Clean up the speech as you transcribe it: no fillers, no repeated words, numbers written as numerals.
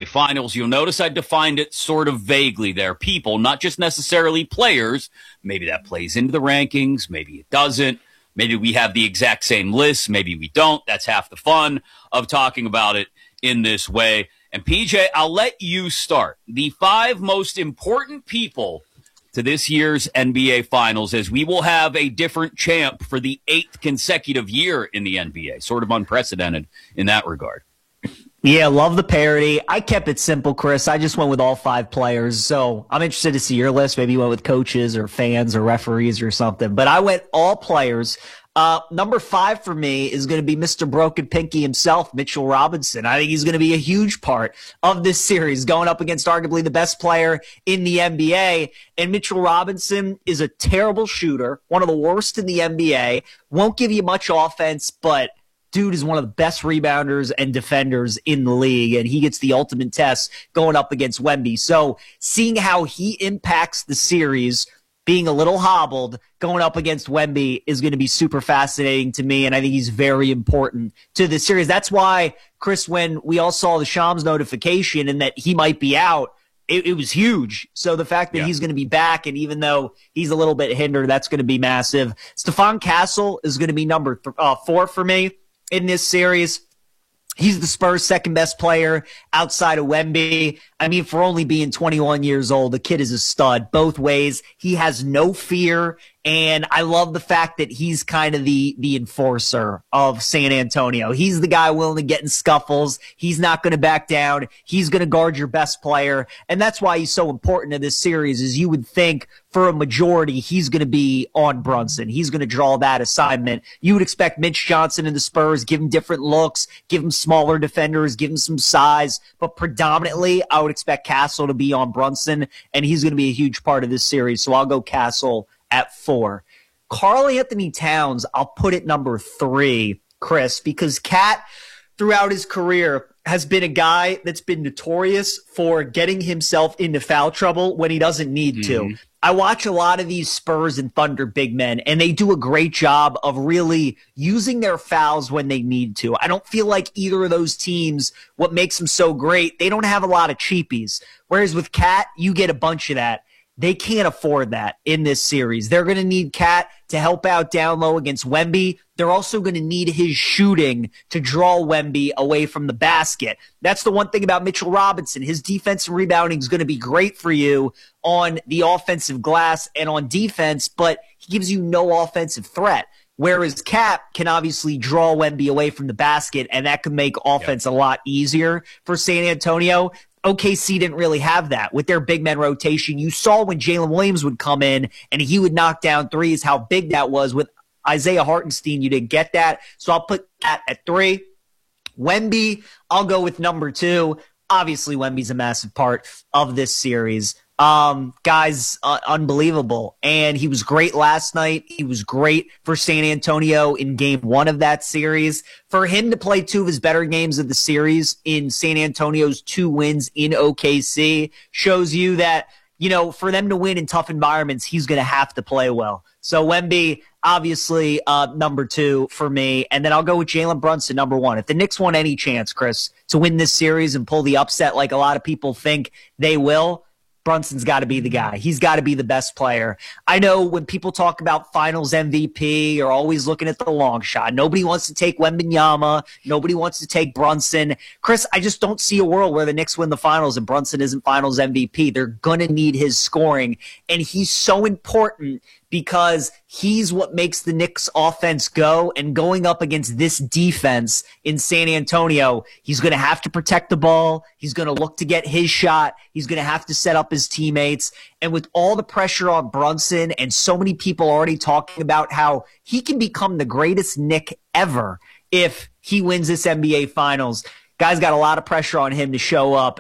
Finals, you'll notice I defined it sort of vaguely there. People, not just necessarily players. Maybe that plays into the rankings. Maybe it doesn't. Maybe we have the exact same list. Maybe we don't. That's half the fun of talking about it in this way. And PJ, I'll let you start. The 5 most important people to this year's NBA Finals, as we will have a different champ for the 8th consecutive year in the NBA. Sort of unprecedented in that regard. Yeah, love the parody. I kept it simple, Chris. I just went with all 5 players. So I'm interested to see your list. Maybe you went with coaches or fans or referees or something. But I went all players. Number 5 for me is going to be Mr. Broken Pinky himself, Mitchell Robinson. I think he's going to be a huge part of this series, going up against arguably the best player in the NBA. And Mitchell Robinson is a terrible shooter, one of the worst in the NBA, won't give you much offense, but dude is one of the best rebounders and defenders in the league, and he gets the ultimate test going up against Wemby. So seeing how he impacts the series, being a little hobbled, going up against Wemby is going to be super fascinating to me, and I think he's very important to the series. That's why, Chris, when we all saw the Shams notification and that he might be out, it was huge. So the fact that he's going to be back, and even though he's a little bit hindered, that's going to be massive. Stephon Castle is going to be number 4 for me in this series. He's the Spurs' second best player outside of Wemby. I mean, for only being 21 years old, the kid is a stud both ways. He has no fear, and I love the fact that he's kind of the enforcer of San Antonio. He's the guy willing to get in scuffles. He's not going to back down. He's going to guard your best player, and that's why he's so important to this series, is you would think for a majority he's going to be on Brunson. He's going to draw that assignment. You would expect Mitch Johnson and the Spurs, give him different looks, give him smaller defenders, give him some size, but predominantly I would expect Castle to be on Brunson, and he's going to be a huge part of this series, so I'll go Castle at 4. Karl-Anthony Towns, I'll put it number 3, Chris, because Cat, throughout his career, has been a guy that's been notorious for getting himself into foul trouble when he doesn't need to. I watch a lot of these Spurs and Thunder big men, and they do a great job of really using their fouls when they need to. I don't feel like either of those teams, what makes them so great, they don't have a lot of cheapies. Whereas with Cat, you get a bunch of that. They can't afford that in this series. They're going to need Cat to help out down low against Wemby. They're also going to need his shooting to draw Wemby away from the basket. That's the one thing about Mitchell Robinson. His defensive rebounding is going to be great for you on the offensive glass and on defense, but he gives you no offensive threat. Whereas Cat can obviously draw Wemby away from the basket, and that could make offense a lot easier for San Antonio. OKC didn't really have that with their big man rotation. You saw when Jalen Williams would come in and he would knock down threes, how big that was. With Isaiah Hartenstein, you didn't get that. So I'll put that at 3. Wemby, I'll go with number 2. Obviously, Wemby's a massive part of this series. Guy's unbelievable. And he was great last night. He was great for San Antonio in game 1 of that series. For him to play 2 of his better games of the series in San Antonio's 2 wins in OKC shows you that, you know, for them to win in tough environments, he's going to have to play well. So Wemby, obviously, number 2 for me. And then I'll go with Jalen Brunson, number 1. If the Knicks want any chance, Chris, to win this series and pull the upset like a lot of people think they will, Brunson's got to be the guy. He's got to be the best player. I know when people talk about finals MVP, you're always looking at the long shot. Nobody wants to take Wembanyama. Nobody wants to take Brunson. Chris, I just don't see a world where the Knicks win the finals and Brunson isn't finals MVP. They're going to need his scoring, and he's so important because he's what makes the Knicks offense go, and going up against this defense in San Antonio, he's going to have to protect the ball. He's going to look to get his shot. He's going to have to set up his teammates. And with all the pressure on Brunson and so many people already talking about how he can become the greatest Knick ever if he wins this NBA Finals, guy's got a lot of pressure on him to show up